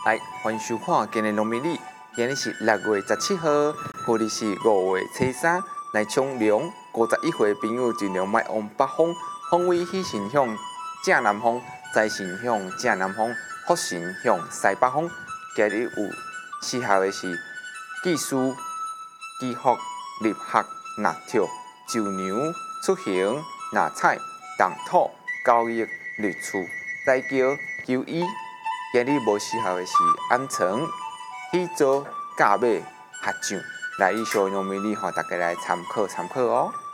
来，欢迎收看今日农民历，今日是6月17号，或者是5月初3。来冲凉，51岁朋友尽量莫往北方，方位喜神向正南方，财神向正南方，福神向西北方。今日有适合的是技师、机福、立学、纳跳、就牛、出行、纳彩、动土、交易、立厝、再叫、求医。今日无适合的是安床、起坐、驾马、合掌。来，以上农民历，大家来参考参考哦。